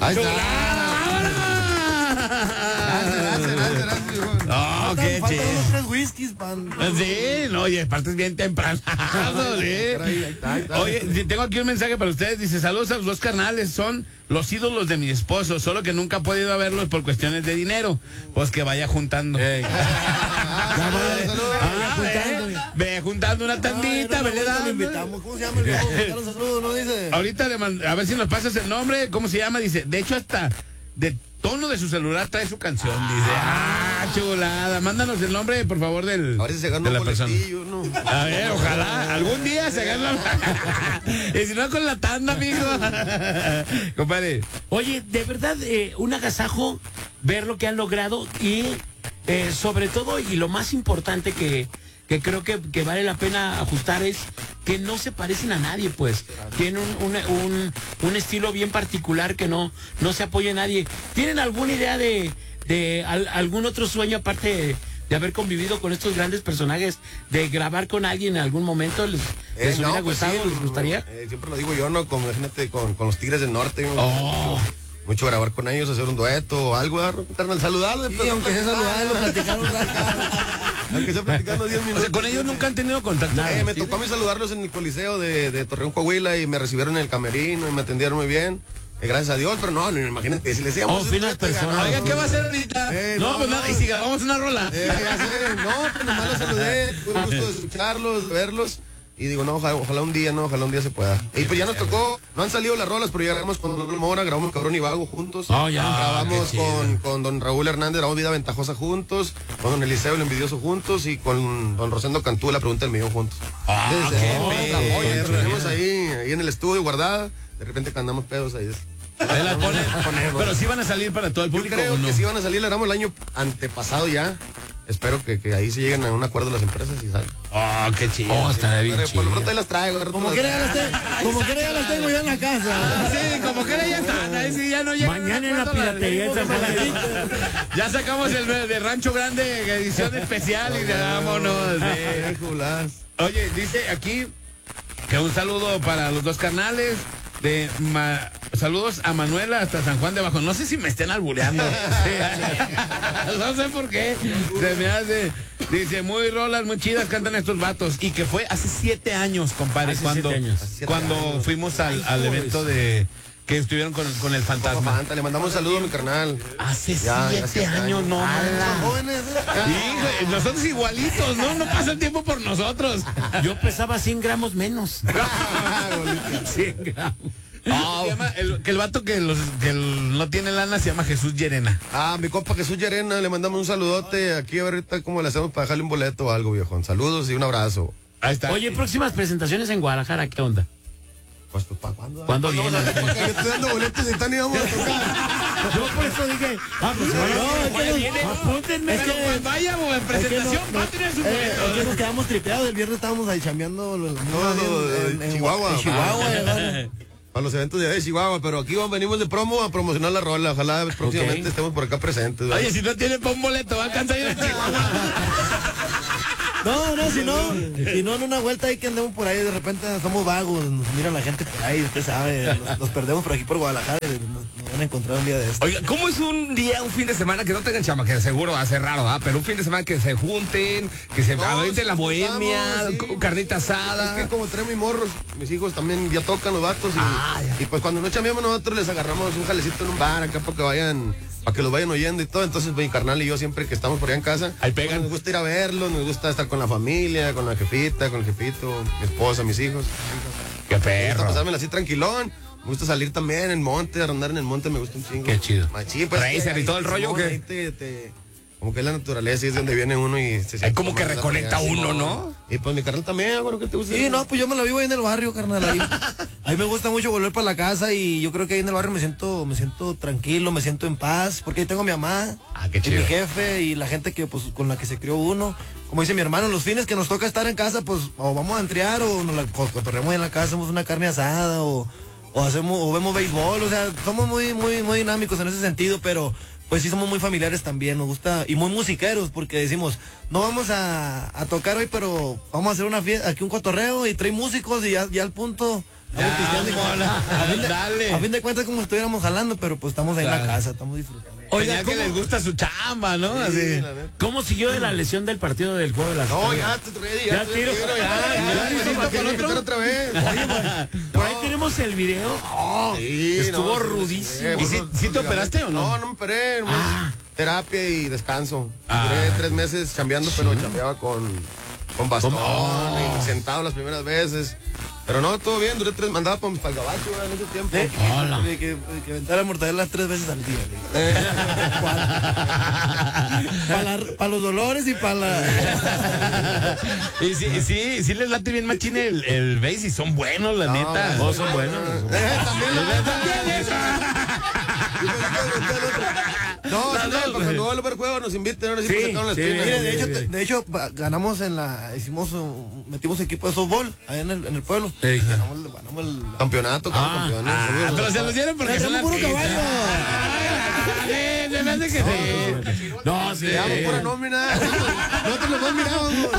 Ahí está. Gracias. No, qué Faltan chido. unos 3 whiskies, pan. Sí, no, y aparte es bien temprano. Sí. Oye, tengo aquí un mensaje para ustedes. Dice, saludos a los dos carnales, son los ídolos de mi esposo, solo que nunca he podido verlos por cuestiones de dinero. Pues que vaya juntando. Ve juntando una tandita, ve dando. Invitamos. ¿Cómo se llama el viejo? Carlos Saludo, ¿no dice? Ahorita a ver si nos pasas el nombre, ¿cómo se llama? Dice, de hecho hasta de tono de su celular trae su canción. Dice, chulada. Mándanos el nombre, por favor, A ver si se gana de la un persona. boletillo, ¿no? A ver, ojalá algún día se gane y si no con la tanda, amigo. Compadre. Oye, de verdad, un agasajo ver lo que han logrado y sobre todo, y lo más importante que creo que vale la pena ajustar es que no se parecen a nadie, pues. Tienen un estilo bien particular que no se apoya a nadie. ¿Tienen alguna idea de algún otro sueño aparte de haber convivido con estos grandes personajes, de grabar con alguien en algún momento? ¿Les hubiera gustado? Sí, ¿Les gustaría? Siempre lo digo yo, ¿no? Imagínate con los Tigres del Norte. Mucho grabar con ellos, hacer un dueto o algo, saludarlos. Sí, aunque sea saludarlo, platicar un rato. Aunque sea platicando 10 minutos. O sea, con ellos nunca han tenido contacto. Me tocó a mí saludarlos en el Coliseo de Torreón, Coahuila, y me recibieron en el camerino y me atendieron muy bien. Gracias a Dios, pero no, imagínate, si le decíamos... finas personas. Oiga, ¿qué va a hacer ahorita? No, pues nada, y si grabamos una rola. No, pues nomás los saludé, tuve el gusto de escucharlos, de verlos. Y digo, no, ojalá un día se pueda. Y pues ya nos tocó, no han salido las rolas, pero ya grabamos con Don Mora, grabamos Cabrón y Vago juntos. Grabamos con Don Raúl Hernández, grabamos Vida Ventajosa juntos, con Don Eliseo el Envidioso juntos y con Don Rosendo Cantú, La Pregunta del Millón juntos. Tenemos ahí en el estudio guardada, de repente cantamos pedos ahí. Pero sí van a salir para todo el público. Yo creo ¿o no? que sí van a salir, la grabamos el año antepasado ya. Espero que ahí se lleguen a un acuerdo las empresas y salgan. Qué chido. Está bien Pero por lo chido. pronto ahí las traigo. Como quiera ya las tengo yo en la casa. Sí, como que ya están, ahí sí ya no llega. Mañana en la piratería. Ya sacamos el de Rancho Grande, edición especial, y vámonos. Oye, dice aquí que un saludo para los dos canales. Saludos a Manuela hasta San Juan de Abajo. No sé si me estén albureando. No sé por qué. Se me hace. Dice, muy rolas, muy chidas cantan estos vatos. Y que fue hace 7 años, compadre, cuando fuimos al evento de que estuvieron con el fantasma. Le mandamos un saludo a mi carnal. Hace 7 años, no. Jóvenes, Hijo, nosotros igualitos, ¿no? No pasa el tiempo por nosotros. Yo pesaba 100 gramos menos. 100 gramos. Que el vato que no tiene lana se llama Jesús Llerena. Mi compa Jesús Llerena, le mandamos un saludote. Aquí a ver ahorita cómo le hacemos para dejarle un boleto o algo, viejón. Saludos y un abrazo. Ahí está. Oye, próximas presentaciones en Guadalajara, ¿qué onda? Pues ¿para cuándo? ¿Cuándo viene? Yo estoy dando boletos y están y vamos a tocar. Yo por eso dije, apúntenme. Pues vaya, en presentación va a tener su boleto. Es que nos quedamos tripeados. El viernes estábamos ahí chambeando en Chihuahua. Para los eventos de Chihuahua, pero aquí venimos de promo a promocionar la rola. Ojalá próximamente estemos por acá presentes. ¿Verdad? Oye, si no tiene para un boleto, va a alcanzar a ir a Chihuahua. Si no en una vuelta ahí que andemos por ahí, de repente somos vagos, nos mira la gente por ahí, usted sabe, nos perdemos por aquí por Guadalajara, nos van a encontrar un día de esto. Oiga, ¿cómo es un fin de semana que no tengan chama? Que seguro va a ser raro, ¿ah? Pero un fin de semana que se junten, que se avienten la bohemia, carnita asada. Es que como traen mis morros, mis hijos también ya tocan los vatos y pues cuando no chambeamos nosotros les agarramos un jalecito en un bar acá para que los vayan oyendo y todo. Entonces mi carnal y yo siempre que estamos por allá en casa, ahí pegan. Pues, nos gusta ir a verlos, nos gusta estar con la familia, con la jefita, con el jefito, mi esposa, mis hijos. Qué perro. Me gusta pasármela así tranquilón. Me gusta salir también en el monte, andar en el monte me gusta un chingo. Qué chido. Machín, pues, Racer y todo el rollo, ahí como que es la naturaleza y es donde viene uno y se es como que reconecta uno, ¿no? Y pues mi carnal también, bueno, ¿qué te gusta? Sí, no, pues yo me la vivo ahí en el barrio, carnal. Ahí me gusta mucho volver para la casa y yo creo que ahí en el barrio me siento tranquilo, me siento en paz, porque ahí tengo a mi mamá, qué chido. y mi jefe y la gente que pues con la que se crió uno. Como dice mi hermano, los fines que nos toca estar en casa, pues o vamos a entrear o nos la cotorreamos en la casa, hacemos una carne asada o vemos béisbol, o sea, somos muy dinámicos en ese sentido, pero pues sí somos muy familiares también, nos gusta, y muy musiqueros, porque decimos, no vamos a tocar hoy, pero vamos a hacer una fiesta, aquí un cotorreo, y trae músicos, y ya al punto Dale. A fin de cuentas como si estuviéramos jalando, pero pues estamos ahí en la casa, estamos disfrutando. Oiga, que les gusta su chamba, ¿no? Así. ¿Cómo siguió de la lesión del partido del juego de las No, estrellas? ya tiro. Ya, Otra vez. Por ahí tenemos el video. Estuvo rudísimo. ¿Y si te operaste o no? No me operé. Terapia y descanso. Duré 3 meses chambeando, pero chambeaba con bastón y sentado las primeras veces. Pero no, todo bien, duré 3, mandaba para el gabacho en ese tiempo. Que aventara mortadela 3 veces al día. Para los dolores y para la... Y sí les late bien machín el bass y son buenos, la neta. No, son buenos. No, porque no vuelve el juego, nos inviten, ahora sí, Sí, sentaron en la sí. esquina. Mire, de hecho, ganamos metimos equipo de softball ahí en el pueblo. Ganamos el Campeonato, campeones. Pero se los dieron porque son puro artistas. caballo. Se me hace que sí. No, sí. Te amo pura nómina. Nosotros los dos mirábamos.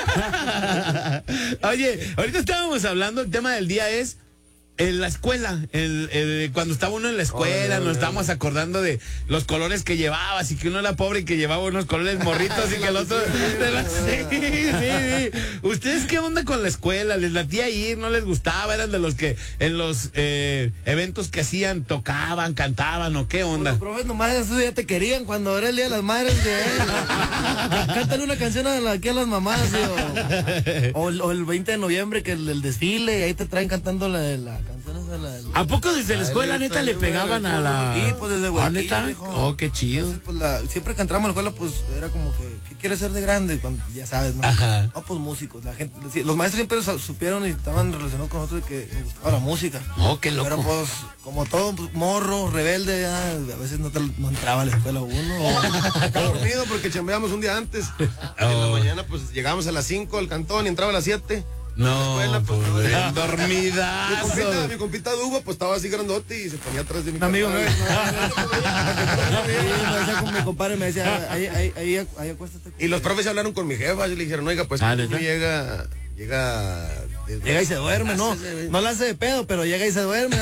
Oye, ahorita estábamos hablando, el tema del día es en la escuela, cuando estaba uno en la escuela, nos estábamos acordando de los colores que llevabas y que uno era pobre y que llevaba unos colores morritos y que el otro... Sí. ¿Ustedes qué onda con la escuela? ¿Les latía ir? ¿No les gustaba? ¿Eran de los que en los eventos que hacían tocaban, cantaban o qué onda? Los profes nomás eso ya te querían cuando era el Día de las Madres de él. Cántale una canción aquí a las mamás, o el 20 de noviembre que el desfile, y ahí te traen cantando la canción esa, ¿A poco desde la escuela neta le pegaban a la...? Sí, pues desde Guadalajara. ¿Neta? Viejo. Oh, qué chido. Entonces, pues, siempre que entramos a la escuela, pues era como que, ¿qué quieres ser de grande? Cuando, ya sabes, ¿no? Ajá. No, pues músicos. La gente, los maestros siempre supieron y estaban relacionados con nosotros que nos gustaba la música. Oh, qué loco. Pero pues, como todo pues, morro, rebelde, ya, a veces no entraba a la escuela uno. Estaba dormido porque chambeamos un día antes. En la mañana, pues llegábamos a las 5 al cantón y entraba a las 7. No, pues, dormidazo. Mi compita Dugo, pues estaba así grandote y se ponía atrás de mi Un amigo mío. carnal. Me decía con mi compadre, me decía, ahí acuéstate. Y los profes hablaron con mi jefa y le dijeron, oiga, pues ¿neta? llega Llega y se duerme, ¿no? No la hace de pedo, pero llega y se duerme.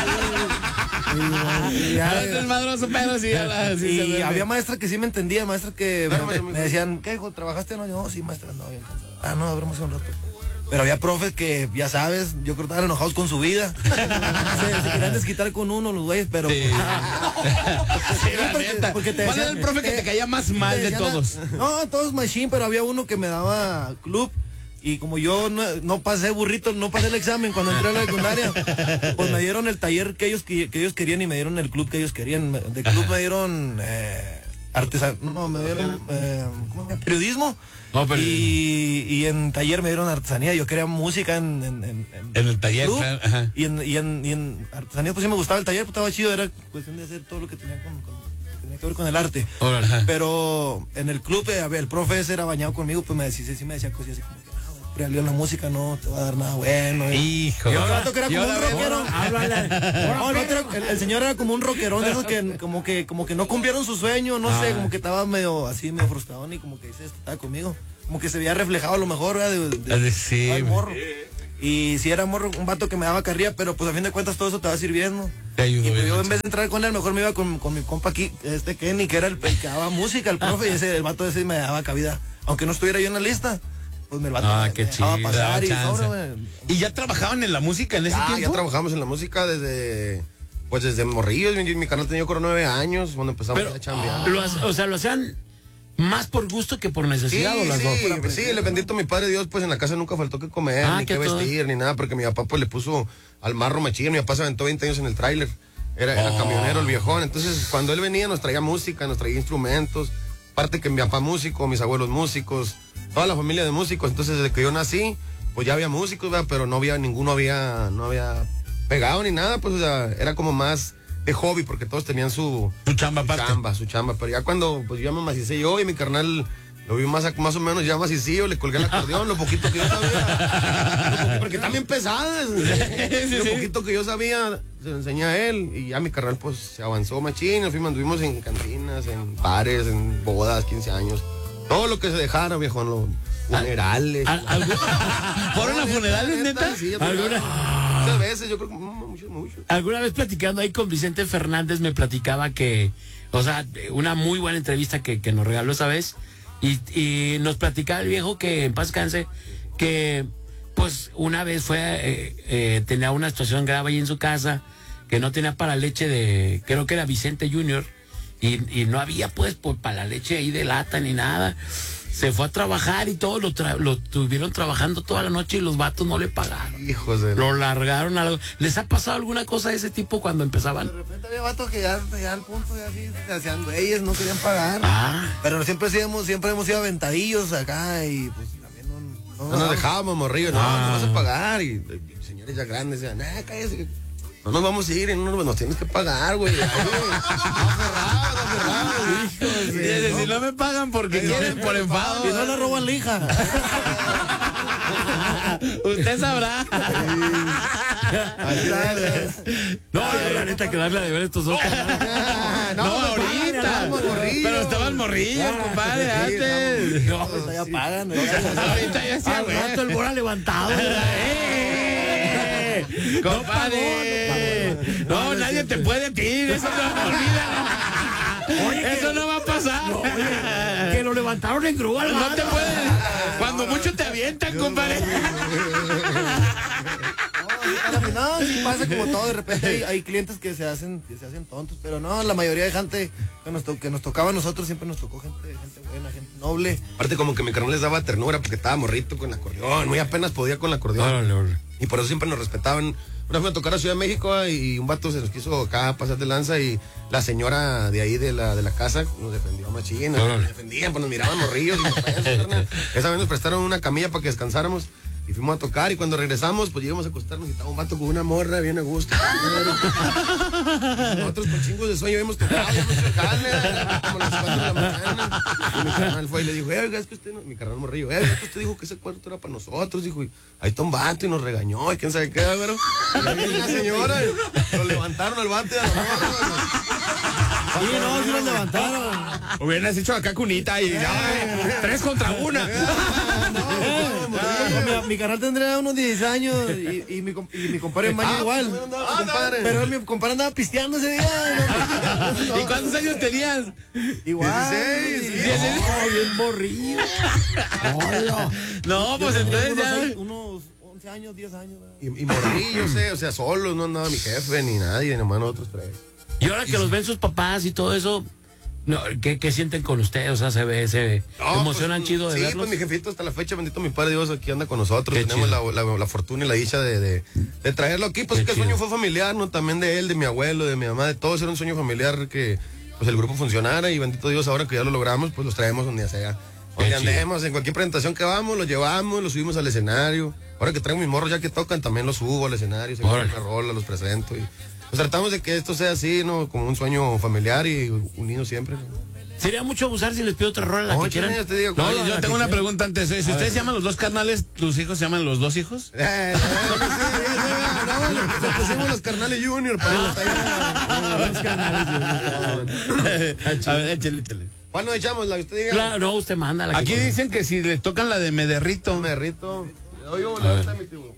El madroso, pero sí. Y había maestras que sí me entendían, maestras que me decían, ¿qué hijo, trabajaste? No, yo, sí, maestra, no, bien cansado. No, duermo un rato. Pero había profes que, ya sabes, yo creo que estaban enojados con su vida. Se querían desquitar con uno los güeyes, pero... Sí. Porque te ¿Cuál era decían, el profe que te caía más mal de todos? No, todos machine, pero había uno que me daba club. Y como yo no pasé burrito, no pasé el examen cuando entré a la secundaria, pues me dieron el taller que ellos querían y me dieron el club que ellos querían. De club me dieron me dieron ¿cómo se llama? Periodismo. No, pero... y en taller me dieron artesanía. Yo quería música en el taller, club, claro, ajá. y en artesanía pues sí me gustaba el taller, pues estaba chido, era cuestión de hacer todo lo que tenía que ver con el arte. Ajá. Pero en el club el profe ese era bañado conmigo, pues me decía cosas así como que no, la música no te va a dar nada bueno. Hijo. Y el rato que era como un rockero. El señor era como un rockerón de esos que como que no cumplieron su sueño, no sé, como que estaba medio frustrado y como que dice, estaba conmigo. Como que se veía reflejado a lo mejor, ¿verdad? Sí. El morro. Y si era morro, un vato que me daba carrilla, pero pues a fin de cuentas todo eso te va sirviendo. Te ayudó. Y pues yo en vez de entrar con él, mejor me iba con mi compa aquí, Kenny, que era el que daba música, el profe, y el vato ese me daba cabida. Aunque no estuviera yo en la lista, pues me lo qué chido. pasar ¿Y ya trabajaban en la música en ese tiempo? Ya trabajamos en la música desde morrillos. Mi canal tenía 9 años cuando empezamos a chambear. Lo hacían más por gusto que por necesidad, ¿o las dos? Sí, le bendito a mi padre Dios, pues en la casa nunca faltó que comer, ni que vestir, ni nada, porque mi papá pues le puso al marro machín. Mi papá se aventó 20 años en el tráiler, era camionero el viejón. Entonces cuando él venía nos traía música, nos traía instrumentos, aparte que mi papá músico, mis abuelos músicos, toda la familia de músicos. Entonces desde que yo nací, pues ya había músicos, ¿verdad? Pero ninguno había pegado ni nada, pues o sea, era como más de hobby, porque todos tenían su chamba aparte. Su chamba, pero ya cuando pues ya me macicé yo y mi carnal lo vi más o menos ya macicillo, le colgué el acordeón, lo poquito que yo sabía, porque también pesadas, lo poquito que yo sabía se lo enseñé a él, y ya mi carnal pues se avanzó machín, anduvimos en cantinas, en bares, en bodas, 15 años, todo lo que se dejara, viejo, en los funerales. ¿Fueron a funerales, neta? Sí, ¿Alguna? Muchas veces, yo creo que mucho. Alguna vez platicando ahí con Vicente Fernández me platicaba que, o sea, una muy buena entrevista que nos regaló esa vez y nos platicaba el viejo que en paz descanse, que pues una vez tenía una situación grave ahí en su casa, que no tenía para leche creo que era Vicente Junior, y no había pues para la leche ahí de lata ni nada. Se fue a trabajar y todo, lo tuvieron trabajando toda la noche y los vatos no le pagaron. Hijos de... Lo largaron a ¿Les ha pasado alguna cosa de ese tipo cuando empezaban? De repente había vatos que ya al punto ya así se hacían güeyes, no querían pagar. Ah. Pero siempre hemos sido aventadillos acá y pues también no nos dejábamos, morrillo, no vas a pagar. Y señores ya grandes decían, cállese, no nos vamos a ir, nos tienes que pagar, güey. Si no me pagan porque quieren, por enfado. Y no le roban la hija. Usted sabrá. No, la neta que darle a deber estos dos. No, ahorita. Pero estaban morrillos, compadre, antes. No, ya pagan. Ahorita ya se Al rato el Bora levantado. Compadre. No, nadie te puede pedir, eso no, olvídalo. Oye, eso no va a pasar. No, que lo levantaron en grúa. No te pueden. Cuando mucho te avientan, compadre. No, sí pasa como todo, de repente hay clientes que se hacen tontos, pero no, la mayoría de gente que nos tocaba a nosotros siempre nos tocó gente buena, gente noble. Aparte como que mi carnal les daba ternura porque estaba morrito con el acordeón, muy apenas podía con el acordeón. Y por eso siempre nos respetaban. Una vez me tocó a Ciudad de México y un vato se nos quiso acá pasar de lanza y la señora de ahí de la casa nos defendió a machín, nos defendían, pues nos miraban morrillos. Esa vez nos prestaron una camilla para que descansáramos. Y fuimos a tocar y cuando regresamos, pues llegamos a acostarnos y estaba un vato con una morra bien a gusto. Nosotros con chingos de sueño habíamos tocado, como las 4 de la mañana. Y mi carnal fue y le dijo, oiga, es que usted no, mi carnal morrillo, es que usted dijo que ese cuarto era para nosotros, dijo, y ahí está un vato y nos regañó, y quién sabe qué, pero y la señora, lo levantaron al vato y a la morra. Sí, no, sí los levantaron. Hubieras hecho acá cunita y 3 contra 1. Mi canal tendría unos 16 años y mi compadre en baño igual. Pero mi compadre andaba pisteando ese día. ¿Y cuántos años tenías? Igual. 16. Bien morrillo. No, pues entonces ya. Unos 11 años, 10 años. Y morrillos, o sea, solos, no andaba mi jefe ni nadie, nomás nosotros 3. Y ahora que los ven sus papás y todo eso, no, ¿qué sienten con ustedes? O sea, se emocionan chido de sí, verlos. Pues mi jefito hasta la fecha, bendito mi padre Dios, aquí anda con nosotros. Qué tenemos la fortuna y la dicha de traerlo aquí, pues que el sueño fue familiar, ¿no? También de él, de mi abuelo, de mi mamá, de todos, era un sueño familiar que pues el grupo funcionara y bendito Dios, ahora que ya lo logramos, pues los traemos donde sea. Donde andemos, en cualquier presentación que vamos, los llevamos, los subimos al escenario. Ahora que traigo mis morros ya que tocan, también los subo al escenario, se una rola, los presento y pues tratamos de que esto sea así, ¿no? Como un sueño familiar y unido siempre, ¿no? Sería mucho abusar si les pido otra rola, la que quieran. Te digo, No, yo tengo una pregunta antes. Si ustedes se llaman los 2 carnales, ¿tus hijos se llaman los 2 hijos? Le pusimos los carnales junior para A ver, échale. ¿cuál nos echamos? La que usted diga. Claro, no, usted manda la que Aquí quiera. dicen que si le tocan la de Me Derrito. Me derrito. Oigo, la está mi tío.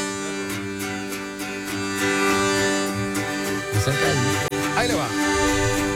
Ahí le va.